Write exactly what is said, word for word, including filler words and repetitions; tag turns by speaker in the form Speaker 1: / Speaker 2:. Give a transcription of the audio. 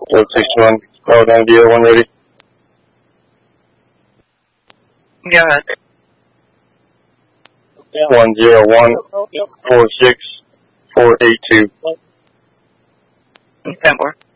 Speaker 1: Load sixty-one, call down D O one ready.
Speaker 2: Go ahead.
Speaker 1: one zero one four six four eight two.
Speaker 2: ten four.